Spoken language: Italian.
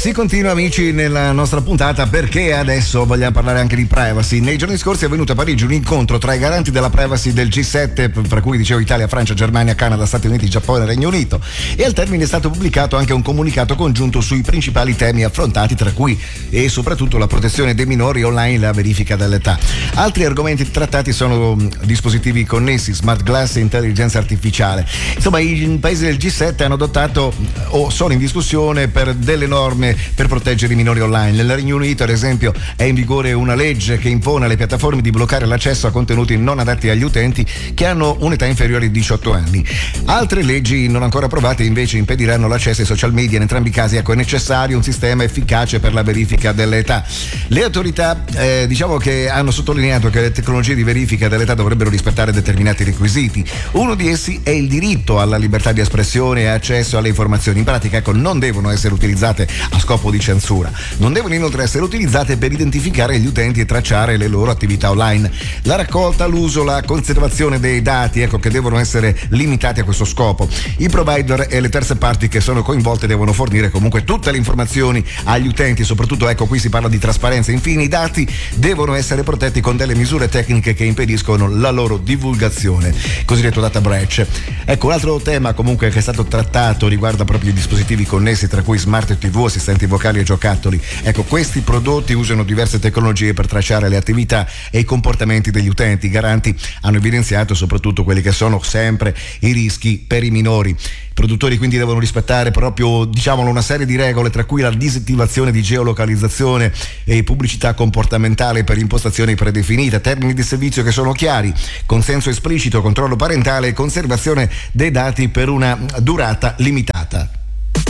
Si continua, amici, nella nostra puntata, perché adesso vogliamo parlare anche di privacy. Nei giorni scorsi è avvenuto a Parigi un incontro tra i garanti della privacy del G7, tra cui dicevo Italia, Francia, Germania, Canada, Stati Uniti, Giappone e Regno Unito, e al termine è stato pubblicato anche un comunicato congiunto sui principali temi affrontati, tra cui e soprattutto la protezione dei minori online e la verifica dell'età. Altri argomenti trattati sono dispositivi connessi, smart glass e intelligenza artificiale. Insomma, i paesi del G7 hanno adottato o sono in discussione per delle norme per proteggere i minori online. Nel Regno Unito, ad esempio, è in vigore una legge che impone alle piattaforme di bloccare l'accesso a contenuti non adatti agli utenti che hanno un'età inferiore ai 18 anni. Altre leggi non ancora approvate invece impediranno l'accesso ai social media. In entrambi i casi, ecco, è necessario un sistema efficace per la verifica dell'età. Le autorità diciamo che hanno sottolineato che le tecnologie di verifica dell'età dovrebbero rispettare determinati requisiti. Uno di essi è il diritto alla libertà di espressione e accesso alle informazioni. In pratica, ecco, non devono essere utilizzate a scopo di censura. Non devono inoltre essere utilizzate per identificare gli utenti e tracciare le loro attività online. La raccolta, l'uso, la conservazione dei dati, ecco, che devono essere limitati a questo scopo. I provider e le terze parti che sono coinvolte devono fornire comunque tutte le informazioni agli utenti, soprattutto, ecco, qui si parla di trasparenza. Infine, i dati devono essere protetti con delle misure tecniche che impediscono la loro divulgazione, cosiddetto data breach. Ecco, un altro tema comunque che è stato trattato riguarda proprio i dispositivi connessi, tra cui smart TV, assistenti vocali e giocattoli. Ecco, questi prodotti usano diverse tecnologie per tracciare le attività e i comportamenti degli utenti. I garanti hanno evidenziato soprattutto quelli che sono sempre i rischi per i minori. I produttori quindi devono rispettare proprio, diciamolo, una serie di regole, tra cui la disattivazione di geolocalizzazione e pubblicità comportamentale per impostazioni predefinite, termini di servizio che sono chiari, consenso esplicito, controllo parentale e conservazione dei dati per una durata limitata.